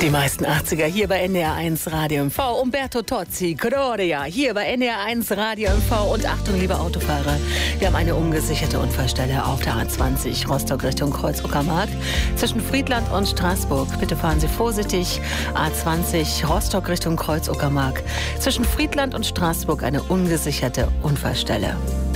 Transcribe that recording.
Die meisten 80er hier bei NDR1 Radio MV. Umberto Tozzi, Gloria, hier bei NDR1 Radio MV. Und Achtung, liebe Autofahrer, wir haben eine ungesicherte Unfallstelle auf der A20 Rostock Richtung Kreuz-Uckermark zwischen Friedland und Straßburg. Bitte fahren Sie vorsichtig. A20 Rostock Richtung Kreuz-Uckermark zwischen Friedland und Straßburg eine ungesicherte Unfallstelle.